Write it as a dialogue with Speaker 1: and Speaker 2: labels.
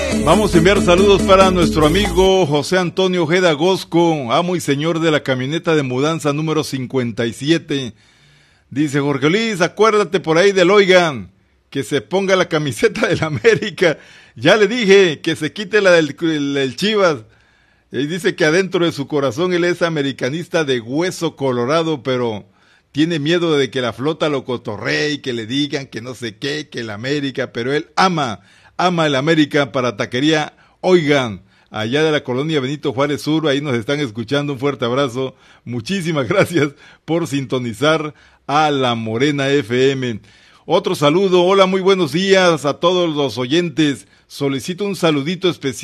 Speaker 1: Vamos a enviar saludos para nuestro amigo José Antonio Ojeda Gosco, amo y señor de la camioneta de mudanza número 57. Dice: Jorge Luis, acuérdate por ahí del Oigan, que se ponga la camiseta del América. Ya le dije que se quite la del Chivas. Y dice que adentro de su corazón él es americanista de hueso colorado, pero tiene miedo de que la flota lo cotorree y que le digan que no sé qué, que el América, pero él ama el América. Para Taquería Oigan, allá de la colonia Benito Juárez Sur, ahí nos están escuchando. Un fuerte abrazo, muchísimas gracias por sintonizar a La Morena FM. Otro saludo: hola, muy buenos días a todos los oyentes, solicito un saludito especial